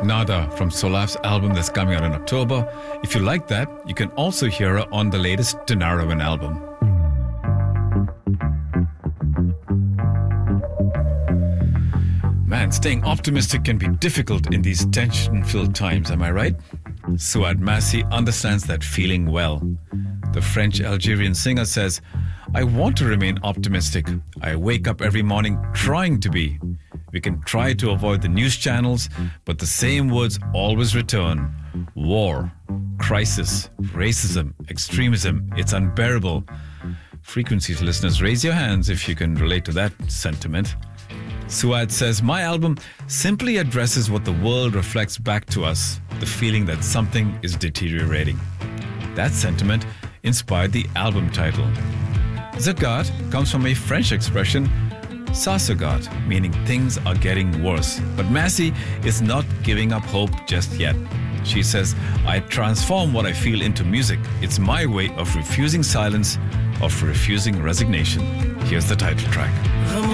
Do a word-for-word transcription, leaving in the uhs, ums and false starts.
Nada from Solaf's album that's coming out in October. If you like that, you can also hear her on the latest Denarawan album. Man, staying optimistic can be difficult in these tension-filled times, am I right? Suad Massi understands that feeling well. The French-Algerian singer says, "I want to remain optimistic. I wake up every morning trying to be. We can try to avoid the news channels, but the same words always return. War, crisis, racism, extremism. It's unbearable." Frequencies listeners, raise your hands if you can relate to that sentiment. Suad says, "My album simply addresses what the world reflects back to us, the feeling that something is deteriorating." That sentiment inspired the album title. Zagat comes from a French expression, ça se gâte, meaning things are getting worse. But Massi is not giving up hope just yet. She says, "I transform what I feel into music. It's my way of refusing silence, of refusing resignation." Here's the title track.